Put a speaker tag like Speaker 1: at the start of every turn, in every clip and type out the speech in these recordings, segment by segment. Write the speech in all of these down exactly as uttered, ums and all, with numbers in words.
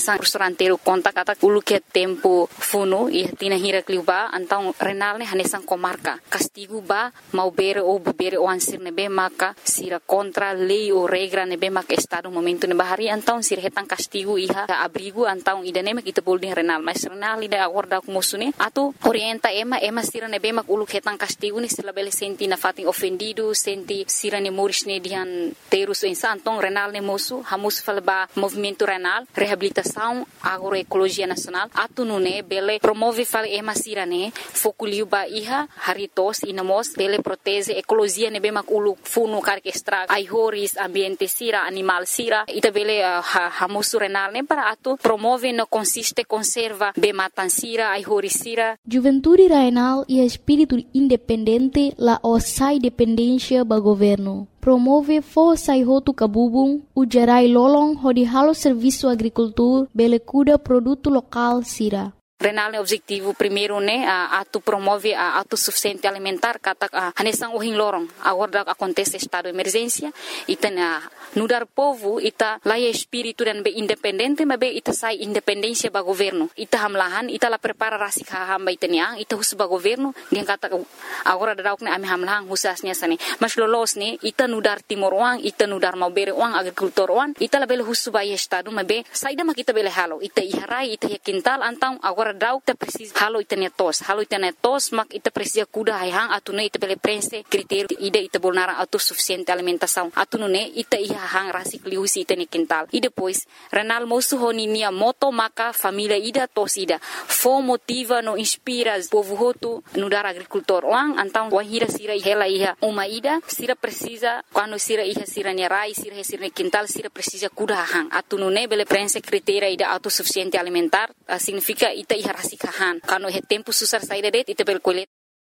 Speaker 1: Hanesang restauranteiro conta kata ulu que tempo funo e tina hira kliuba então renal ne hanesang comarca castigo ba mau bere ou bebere o ansir nebe maka sira contra lei ou regra nebe maka estado momento ne bahari então sira hetang castigo iha abrigo então idane mak ita boleh renal mas renal ida acorda com musune atu orienta ema ema sira nebe mak ulu hetang castigo ni sila bele senti na fating ofendido senti sira ne moris ne dihan terus insa então renal ne mosu hamus falba movimento renal reabilitação agroecologia nacional atu nune bele promove fal ema sira ne fokuliu ba iha haritos inamos bele protege ecologia ne be mak ulu funu kar extra ai horis ambiente sira animal sira ita bele uh, ha, hamusu renal ne para atu promove no consiste conserva be matan sira ai horis sira
Speaker 2: Juventude renal e espírito independente la osai dependência ba governo promove força e roto cabubung ujarai lolong hodi halo serviço agricultor bele cuda produto local sira
Speaker 1: Renal é objetivo primeiro né a atu promove a autossuficiente alimentar kata hanesang uhing lorong agora acontece estado de emergência ita na nudar povo ita laia espírito dan be independente mas be ita sai independência ba governo ita hamlahan ita la prepara rasi hamba ita niang ita hus ba governo dia kata agora dadauk ne ami hamlahan husasnya sani mas lolos ne ita nudar timor uang ita nudar mau bere uang agricultor uang ita la bele hus ba estado mas be saida mak ita bele halo ita iharai ita quintal antang agora Dauk ita precisa halo ita netos halo ita netos mak ita precisa kuda hayang atune ita bele prense critério ida ita bolnara autossuficiente alimentação atune ita iha hang rasi kliusi ita ne quintal e depois renal mosu honinia moto maka família ida tos ida fo motiva no inspira povo hotu no dar agricultor lang antang wahira sira hela iha uma ida sira precisa quando sira iha sira ne rai sira sira ne quintal sira precisa kuda hang atune bele prense critério ida autossuficiente alimentar uh, significa ita iha rasikahan kano he tempo susar saída det ita bel kulit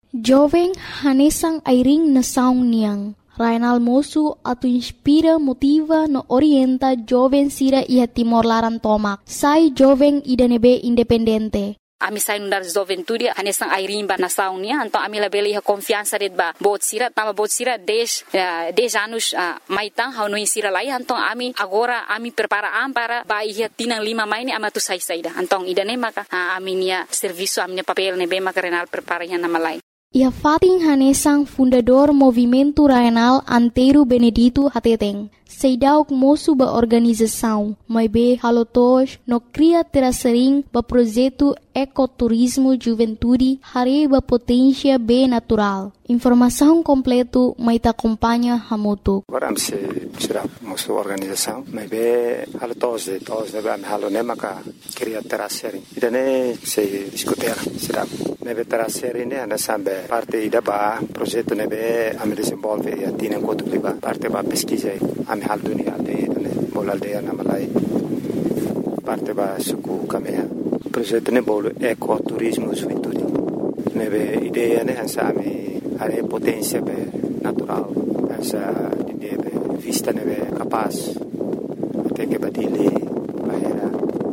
Speaker 2: jovem hanesang airing na saung niang Rainal mosu atu inspira motiva no orienta jovem sira iha timor laran tomak sai jovem idanebe independente
Speaker 1: Ami sai nundar juventude hanesang airimba na saunia então ami la bele iha confiança det ba bot sira tama bot sira des uh, des anos uh, maitang hau no sira lai então ami agora ami prepara am para ba iha tinang lima maini ama tu sai saida então idane maka uh, ami nia serviço ami papel ne be maka renal prepara iha na malai
Speaker 2: Ia fating hanesang fundador movimento renal Antero Benedito Hateteng. Seidauk mosu ba organização, mai be halotos no cria terasering ba projeto ecoturismo juventude hare ba potência be natural. Informação completo mai ta acompanha hamoto.
Speaker 3: Agora se será mosu organização, mai be halotos de tos de ba halo nemaka cria terasering. Idane se discutir será nebe terasering ne ana sambe parte ida ba projeto nebe ame desenvolve e atine enquanto liba parte ba pesquisa ame hal dunia de bol aldea na malai parte ba suku kamea projeto ne bol ecoturismo juventude nebe ideia ne hansa ame are potência be natural hansa de be vista nebe capaz até que badile bahera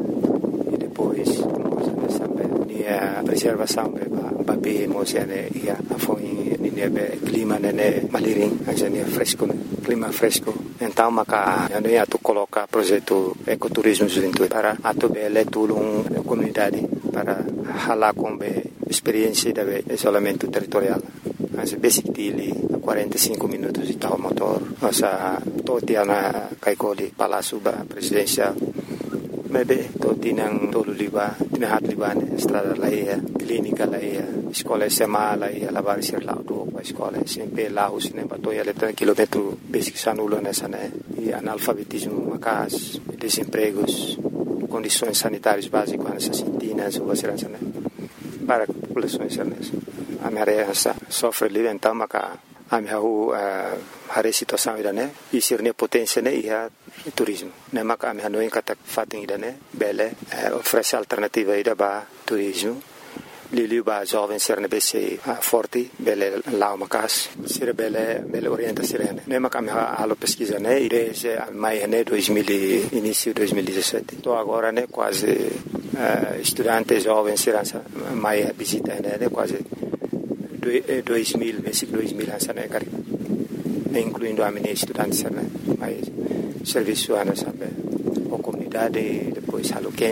Speaker 3: e depois nós sabe a preservação be ba be mosiane ia foi nebe clima nene maliring hansa ne fresco clima fresco então maka ano ia tu coloca projeto ecoturismo juventude para atu bele tulung comunidade para hala com be experiência de isolamento territorial as basic dili quarenta e cinco minutos de tal motor nossa totiana kaikoli palácio ba presidencial mebe totinang tolu liba tinahat liban estrada laia clínica laia escola sema laia lavar ser lá do escola sempre lá os nem bato ia letra quilômetro basic sanulo nessa né e analfabetismo macas desempregos condições sanitárias básicas nessa sintinas ou segurança né para populações nessa a minha sofre ali então maca a minha a situação ida né e ser ne potência né ia turismo né maca a minha não encata fating ida né bele oferece alternativa ida ba turismo Lili ba jovem ser ne bese forte bele lao macas ser bele bele orienta sirene ne maca a alo pesquisa né ide se mai né dois mil início dois mil e dezessete tô agora né quase uh, estudante jovem serança mai visita né quase dois mil basic dois mil hansa né cari incluindo a minha estudante né mais serviço ana sabe a comunidade depois halo